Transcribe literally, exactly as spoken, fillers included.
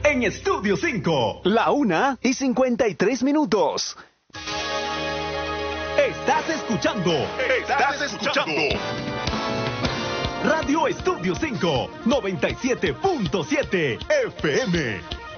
en Estudio cinco. La una y cincuenta y tres minutos. Estás escuchando. Estás escuchando. Radio Estudio cinco, noventa y siete punto siete F M.